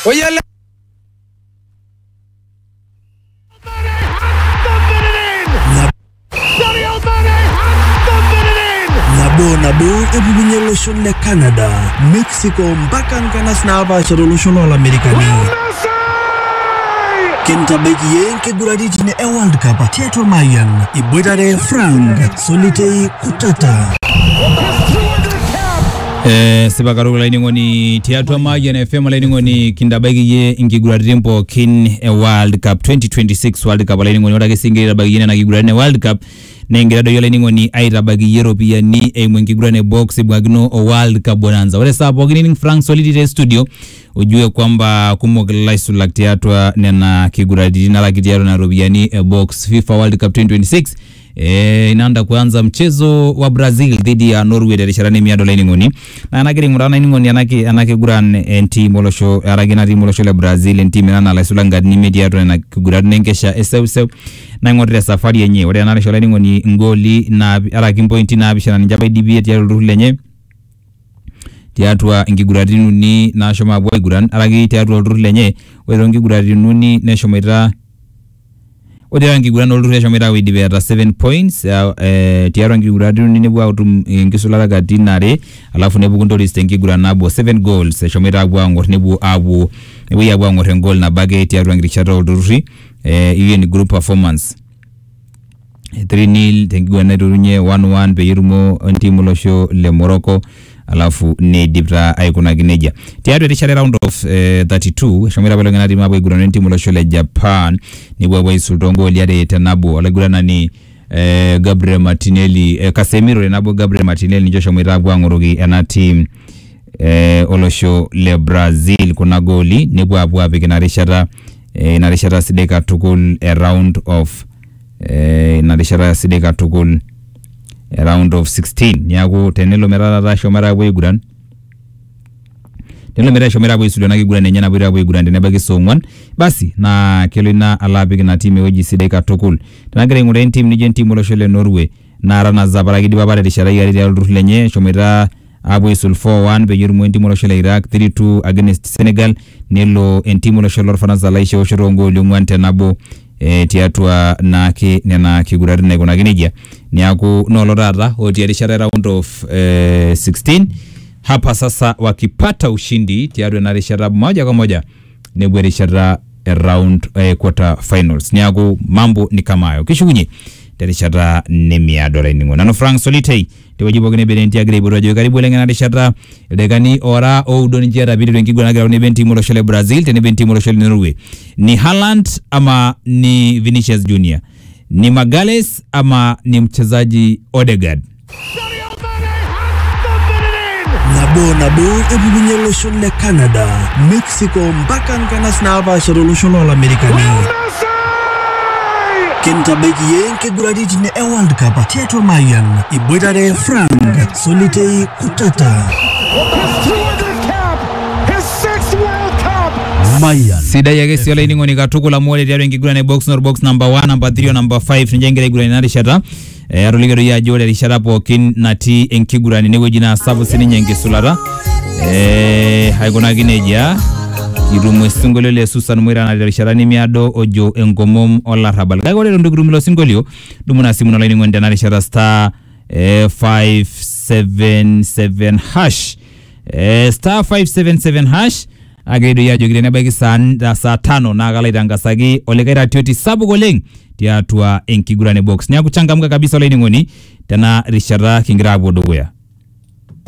Oyele Nabo ebubunyelo shule Canada, Mexico mpaka nkanas na abasharo shule la Amerikani. Kenta beki yenke guraditi ne World Cup Teatro Mayan ibwetare Frank Solitei Kutata. Sibakaru lainingoni Teatro Mayan FM lainingoni kindabaki ye ingiguradimpo kin World Cup 2026 World Cup lainingoni wadake singira bagine na giguradine World Cup nengirado yola ningoni aira bagi Europea ni mwengigurane box bwagino World Cup bonanza wale sapo gini Frank Solitei studio ujue kwamba kumogilaisu laktiatwa nena kiguradi na lakitiaro na Robiani box FIFA World Cup 2026 inaanda kuanza mchezo wa Brazil dhidi ya Norway derishara miado lainingoni na anagiri murana iningoni anake guran enti molosho aragina molosho le Brazil enti menana la sulanga ni mediato na kiguradi nenkesha eseu na ngorre safari yenye wale analisho lainingoni ngoli na aragin pointi na abishana njaba DB ya rulenye tiatwa ingiguradinu ni na shoma boy guran aragi tiatwa rulenye wero ingiguradinu ni ne shomaira Odea ngigurano lure shomera we dibera 7 points tiaro ngigurano ni nebu autum ngisulala gadinare alafu nebu kundoli stengigurana abo 7 goals shomera abwa ngor nebu abu we abwa ngor goal na bage tiaro ngiricharo lure iyo ni group performance 3-0 tengigurana durunye 1-1 beyirumo antimulosho le Morocco alafu ne dibra aikuna gineja tiaro rishare round of 32 shomera balonga na dimabo igurano antimulosho le Japan ni bwa sultongo liade tenabo alagurana ni Gabriel Martinelli Casemiro renabo Gabriel Martinelli njosho mwiragwa ngorogi ena team olosho le Brazil kuna goli ni bwa bigina rishara sideka tukul a round of na rishara sideka tukul a round of 16 nyago tenelo merara shomara bwe guran Telo mera shomera bwe studio nagi gurane nyana bwe bwe gurande ne bagi songwan basi na kelina alabi na timu weji sideka tokul tanagere ngure team ni team molosho Norway na rana zabara gidi babare de sharai yari ya rulenye shomera abwe sul 4-1 be yurmu team molosho Iraq 3-2 against Senegal nelo team molosho France laisha oshorongo lumwante nabo tiatwa nake nena kigurari nego naginija ni aku no lorara oti sharai round of 16 hapa sasa wakipata ushindi tiaro na rishara moja kwa moja ni rishara round quarter finals niago mambo ni kama hayo kishugunye rishara ni $100 ningo nano Frank Solitei tiwajibu gine benenti agre borojo karibu lenga rishara degani ora o udoni jera bidu ngigwa nagra ni benti molosho le Brazil tene benti molosho le Norway ni Haaland ama ni Vinicius Junior ni Magales ama ni mchezaji Odegaard Nabo ebubunyelo shule Canada, Mexico mpaka nkanas na abasharo shule la Amerikani. Kenta beki yenke guraditi ne World Cup Teatro Mayan ibwetare Frank Solitei Kutata. Mayan sida yake sio laini ngoni katukula mwole tiaro ngigurane box number 1 number 3 number 5 njengere gurane na rishata aruligero ya jole rishara pokin nati enkigurane nego jina sabu sini nyenge sulara haigona gineja irumu singolele Susan Mwira na rishara ni miado ojo engomom ola rabal gagole ndugurumilo singolio dumuna simu na laini ngoni na rishara star 577 hash star 577 hash agedo ya jogire ne bagi saa 5 na gala itangasagi olekaira tioti sabu goleng tiatua enkigurane box nya kuchangamka kabisa laini ngoni tena rishara kingira bodogoya